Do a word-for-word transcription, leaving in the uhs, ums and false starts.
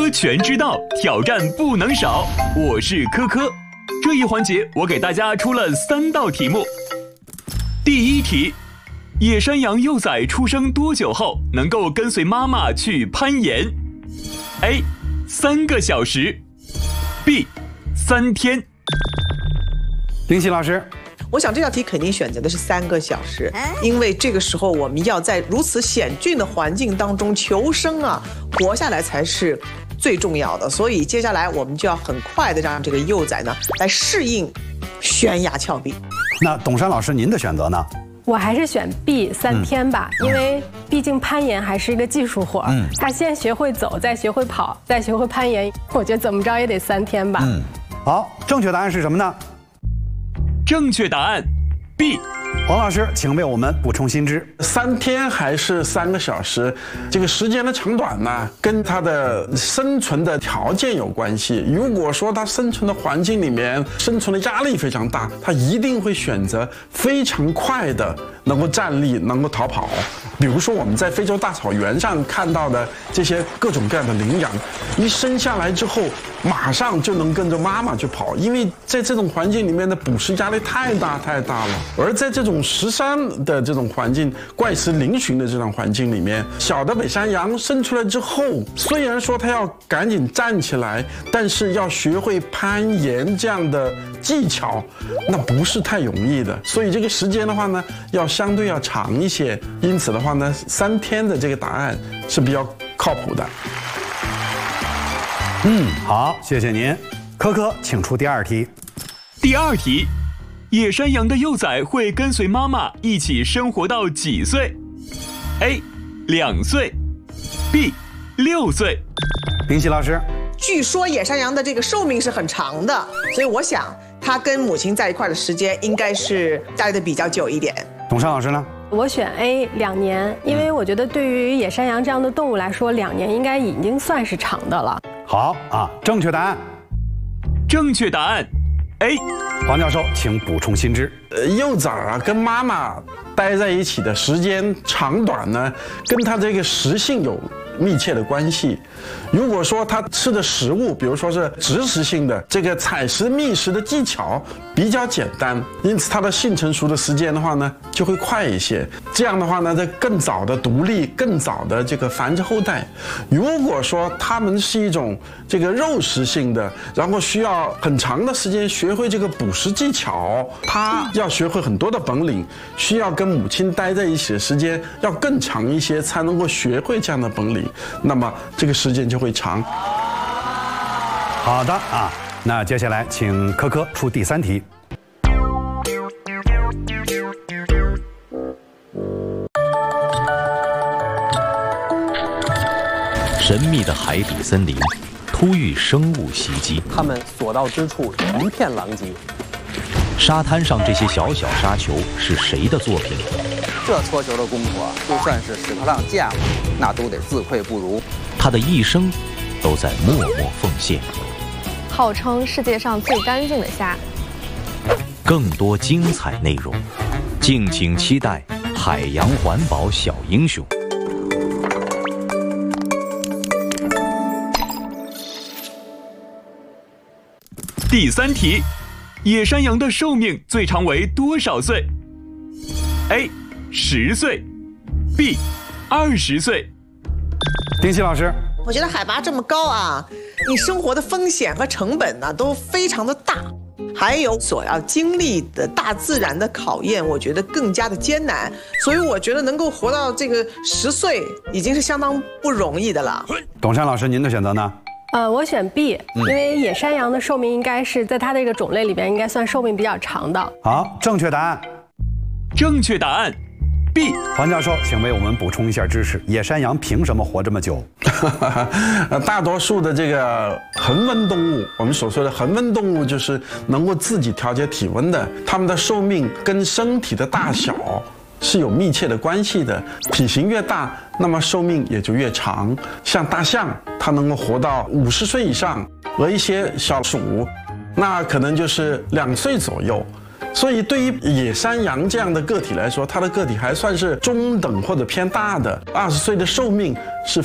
科全知道，挑战不能少。我是科科。这一环节我给大家出了三道题目。第一题，野山羊幼崽出生多久后能够跟随妈妈去攀岩 ？A. 三个小时 B. 三天。 林奇老师， 我想这道题肯定选择的是三个小时，因为这个时候我们要在如此险峻的环境当中求生啊，活下来才是最重要的。所以接下来我们就要很快的让这个幼崽呢来适应悬崖峭壁。 那董珊老师，您的选择呢？ 我还是选 B 三天吧，嗯、因为毕竟攀岩还是一个技术活，嗯，他先学会走，再学会跑，再学会攀岩，我觉得怎么着也得三天吧。 嗯，好，正确答案是什么呢？ 正确答案 B。 黄老师，请为我们补充新知。 三天还是三个小时，这个时间的长短呢，跟它的生存的条件有关系。如果说它生存的环境里面生存的压力非常大，它一定会选择非常快的能够站立，能够逃跑。比如说我们在非洲大草原上看到的这些各种各样的羚羊，一生下来之后马上就能跟着妈妈去跑，因为在这种环境里面的捕食压力太大太大了。而在这种石山的这种环境，怪石嶙峋的这种环境里面，小的北山羊生出来之后，虽然说它要赶紧站起来，但是要学会攀岩这样的技巧，那不是太容易的。所以这个时间的话呢，要相对要长一些。因此的话呢，三天的这个答案是比较靠谱的。 嗯，好，谢谢您。科科，请出第二题。 第二题，野山羊的幼崽会跟随妈妈一起生活到几岁 ？A. 两岁 B. 六岁。 林奇老师， 据说野山羊的这个寿命是很长的，所以我想它跟母亲在一块的时间应该是待的比较久一点。 董珊老师呢？ 我选 A 两年，因为我觉得对于野山羊这样的动物来说，两年应该已经算是长的了。 好啊，正确答案。 正确答案 A。 黄教授，请补充新知。 呃，幼崽啊，跟妈妈待在一起的时间长短呢，跟它这个食性有密切的关系。如果说它吃的食物，比如说是植食性的，这个采食觅食的技巧比较简单，因此它的性成熟的时间的话呢，就会快一些。这样的话呢，在更早的独立，更早的这个繁殖后代。如果说它们是一种这个肉食性的，然后需要很长的时间学会这个捕食技巧，它要学会很多的本领，需要跟母亲待在一起的时间要更长一些，才能够学会这样的本领。那么这个时间就会长。 好的啊，那接下来请科科出第三题。 神秘的海底森林，突遇生物袭击， 它们所到之处一片狼藉。 沙滩上这些小小沙球是谁的作品？ 这搓球的功夫啊，就算是屎壳郎见了，那都得自愧不如。 他的一生都在默默奉献。 号称世界上最干净的虾。 更多精彩内容，敬请期待《海洋环保小英雄》。 第三题，野山羊的寿命最长为多少岁 ？A. 十岁 B. 二十岁。 丁奇老师， 我觉得海拔这么高啊，你生活的风险和成本呢都非常的大，还有所要经历的大自然的考验，我觉得更加的艰难。所以我觉得能够活到这个十岁，已经是相当不容易的了。 董珊老师，您的选择呢？ 呃，我选 B， 因为野山羊的寿命应该是在它这个种类里边，应该算寿命比较长的。 好，正确答案。 正确答案 B。 黄教授，请为我们补充一下知识：野山羊凭什么活这么久？ 大多数的这个恒温动物，我们所说的恒温动物，就是能够自己调节体温的，它们的寿命跟身体的大小是有密切的关系的。体型越大，那么寿命也就越长。像大象，它能够活到五十岁以上，而一些小鼠，那可能就是两岁左右。所以对于野山羊这样的个体来说，它的个体还算是中等或者偏大的，二十岁的寿命是